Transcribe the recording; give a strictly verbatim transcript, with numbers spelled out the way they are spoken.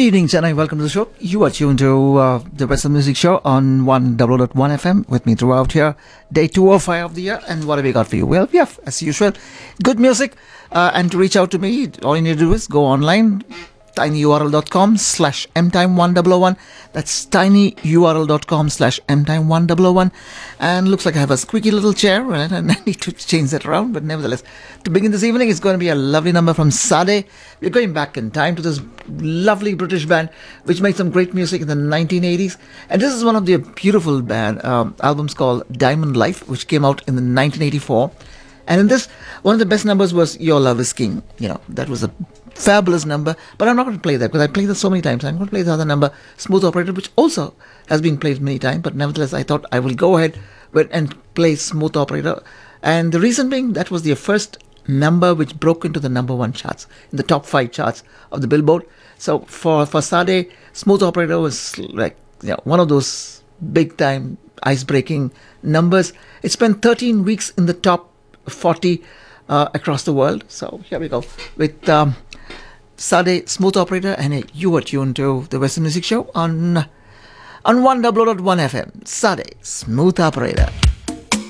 evening, Chennai. Welcome to the show. You are tuned to uh, the Western Music Show on one double oh dot one F M with me throughout here. Day two oh five of the year. And what have we got for you? Well, we have, as usual, good music. Uh, and to reach out to me, all you need to do is go online, tinyurl.com slash mtime1001. That's tinyurl.com slash mtime1001. And looks like I have a squeaky little chair, right? And I need to change that around. But nevertheless, to begin this evening, it's going to be a lovely number from Sade. We're going back in time to this lovely British band which made some great music in the nineteen eighties. And this is one of their beautiful band um, albums called Diamond Life, which came out in the nineteen eighty-four. And in this, one of the best numbers was Your Love Is King. You know, that was a fabulous number. But I'm not going to play that because I played that so many times. I'm going to play the other number, Smooth Operator, which also has been played many times. But nevertheless, I thought I will go ahead with, and play Smooth Operator. And the reason being, that was their first number which broke into the number one charts, in the top five charts of the Billboard. So for, for Sade, Smooth Operator was like, you know, one of those big-time, ice-breaking numbers. It spent thirteen weeks in the top forty uh, across the world. So here we go with um, Sade, Smooth Operator, and uh, you are tuned to the Western Music Show on on one double oh dot one F M. Sade, Smooth Operator.